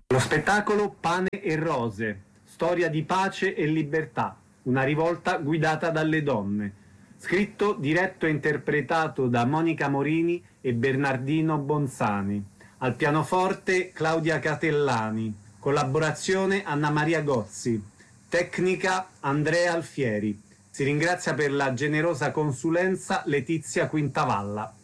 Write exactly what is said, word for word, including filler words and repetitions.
Lo spettacolo Pane e Rose, storia di pace e libertà, una rivolta guidata dalle donne. Scritto, diretto e interpretato da Monica Morini e Bernardino Bonzani. Al pianoforte Claudia Catellani. Collaborazione Anna Maria Gozzi. Tecnica Andrea Alfieri. Si ringrazia per la generosa consulenza Letizia Quintavalla.